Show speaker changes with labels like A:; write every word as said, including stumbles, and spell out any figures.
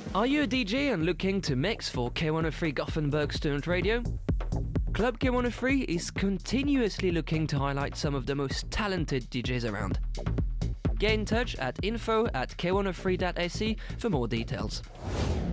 A: Are you a D J and looking to mix for K one oh three Gothenburg Student Radio? Club K one oh three is continuously looking to highlight some of the most talented D Js around. Get in touch at info at k one oh three dot s e for more details.